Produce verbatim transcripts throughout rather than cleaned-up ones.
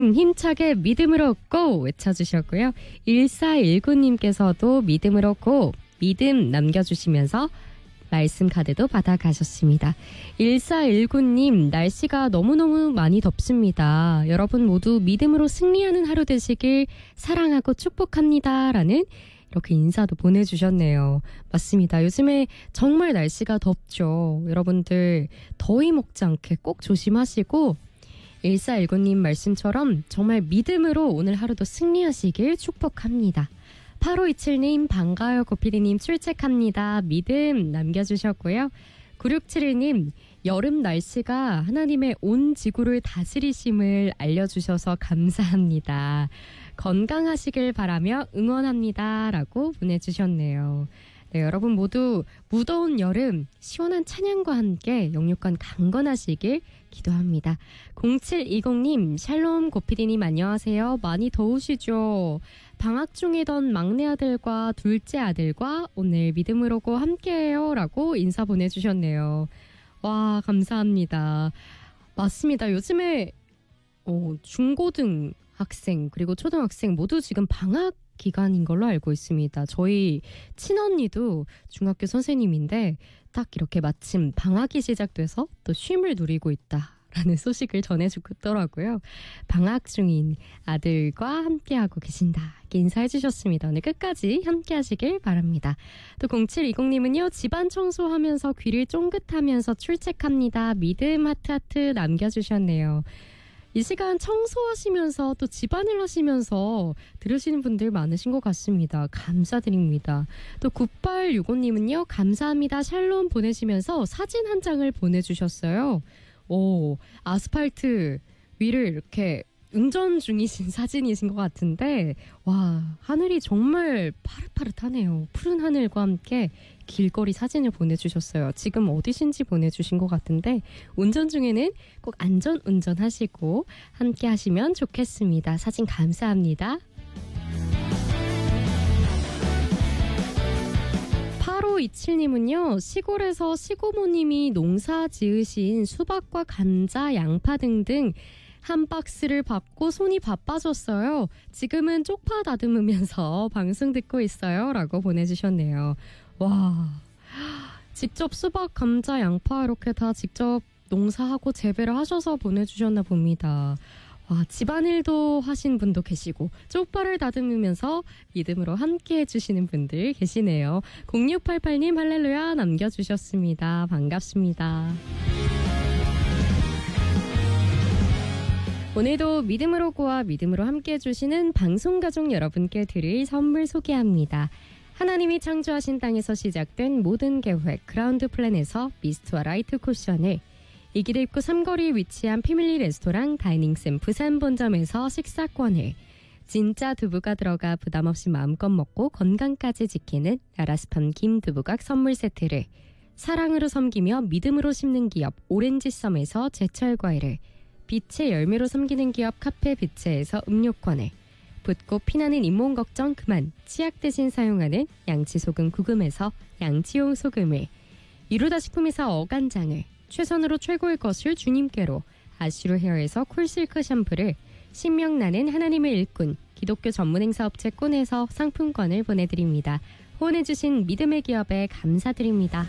힘차게 믿음으로 고 외쳐주셨고요. 일사일구님께서도 믿음으로 고 믿음 남겨주시면서 말씀 카드도 받아가셨습니다. 일사일구님, 날씨가 너무너무 많이 덥습니다. 여러분 모두 믿음으로 승리하는 하루 되시길 사랑하고 축복합니다. 라는 이렇게 인사도 보내주셨네요. 맞습니다. 요즘에 정말 날씨가 덥죠. 여러분들 더위 먹지 않게 꼭 조심하시고 일사일구님 말씀처럼 정말 믿음으로 오늘 하루도 승리하시길 축복합니다. 팔오이칠님 반가워요 고피디님 출첵합니다. 믿음 남겨주셨고요. 구육칠일님 여름 날씨가 하나님의 온 지구를 다스리심을 알려주셔서 감사합니다. 건강하시길 바라며 응원합니다. 라고 보내주셨네요. 네, 여러분 모두 무더운 여름 시원한 찬양과 함께 영육간 강건하시길 기도합니다. 공칠이공님 샬롬 고피디님 안녕하세요. 많이 더우시죠? 방학 중이던 막내 아들과 둘째 아들과 오늘 믿음으로고 함께해요 라고 인사 보내주셨네요. 와 감사합니다. 맞습니다. 요즘에 어, 중고등 학생 그리고 초등학생 모두 지금 방학 기간인 걸로 알고 있습니다. 저희 친언니도 중학교 선생님인데 딱 이렇게 마침 방학이 시작돼서 또 쉼을 누리고 있다라는 소식을 전해주더라고요. 방학 중인 아들과 함께하고 계신다. 이렇게 인사해 주셨습니다. 오늘 끝까지 함께 하시길 바랍니다. 또 공칠이공님은요. 집안 청소하면서 귀를 쫑긋하면서 출첵합니다. 믿음 하트하트 남겨주셨네요. 이 시간 청소하시면서 또 집안일 하시면서 들으시는 분들 많으신 것 같습니다. 감사드립니다. 또 구팔육오님은요. 감사합니다. 샬롬 보내시면서 사진 한 장을 보내주셨어요. 오, 아스팔트 위를 이렇게 운전 중이신 사진이신 것 같은데 와 하늘이 정말 파릇파릇하네요. 푸른 하늘과 함께 길거리 사진을 보내주셨어요. 지금 어디신지 보내주신 것 같은데 운전 중에는 꼭 안전 운전하시고 함께 하시면 좋겠습니다. 사진 감사합니다. 팔오이칠님은요. 시골에서 시고모님이 농사 지으신 수박과 감자, 양파 등등 한 박스를 받고 손이 바빠졌어요. 지금은 쪽파 다듬으면서 방송 듣고 있어요. 라고 보내주셨네요. 와, 직접 수박, 감자, 양파 이렇게 다 직접 농사하고 재배를 하셔서 보내주셨나 봅니다. 와, 집안일도 하신 분도 계시고 쪽파를 다듬으면서 믿음으로 함께 해주시는 분들 계시네요. 공육팔팔님 할렐루야 남겨주셨습니다. 반갑습니다. 오늘도 믿음으로 고와 믿음으로 함께 해주시는 방송가족 여러분께 드릴 선물 소개합니다. 하나님이 창조하신 땅에서 시작된 모든 계획 그라운드 플랜에서 미스트와 라이트 쿠션을, 이길 입구 삼거리에 위치한 패밀리 레스토랑 다이닝샘 부산 본점에서 식사권을, 진짜 두부가 들어가 부담없이 마음껏 먹고 건강까지 지키는 라라스팜 김두부각 선물 세트를, 사랑으로 섬기며 믿음으로 심는 기업 오렌지썸에서 제철 과일을, 빛의 열매로 섬기는 기업 카페 비체에서 음료권을, 붓고 피나는 잇몸 걱정 그만 치약 대신 사용하는 양치소금 구금에서 양치용 소금을, 이루다 식품에서 어간장을, 최선으로 최고의 것을 주님께로 아쉬로 헤어에서 쿨실크 샴푸를, 신명나는 하나님의 일꾼 기독교 전문행사업체 꾼에서 상품권을 보내드립니다. 후원해주신 믿음의 기업에 감사드립니다.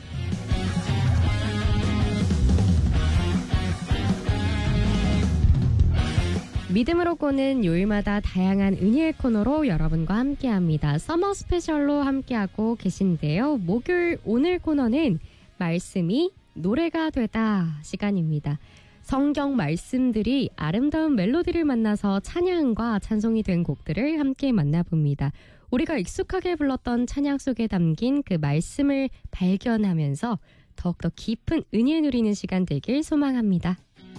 믿음으로 고는 요일마다 다양한 은혜의 코너로 여러분과 함께합니다. 서머 스페셜로 함께하고 계신데요. 목요일 오늘 코너는 말씀이 노래가 되다 시간입니다. 성경 말씀들이 아름다운 멜로디를 만나서 찬양과 찬송이 된 곡들을 함께 만나봅니다. 우리가 익숙하게 불렀던 찬양 속에 담긴 그 말씀을 발견하면서 더욱더 깊은 은혜 누리는 시간 되길 소망합니다.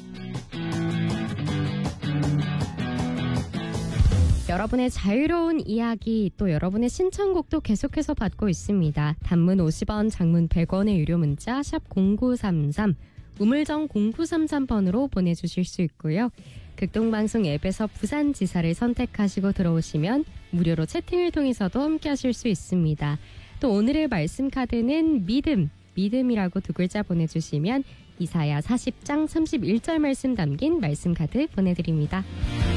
여러분의 자유로운 이야기 또 여러분의 신청곡도 계속해서 받고 있습니다. 단문 오십 원, 장문 백 원의 유료 문자 샵 공구삼삼, 우물정 공구삼삼 번으로 보내주실 수 있고요. 극동방송 앱에서 부산지사를 선택하시고 들어오시면 무료로 채팅을 통해서도 함께 하실 수 있습니다. 또 오늘의 말씀 카드는 믿음, 믿음이라고 두 글자 보내주시면 이사야 사십 장 삼십일 절 말씀 담긴 말씀 카드 보내드립니다.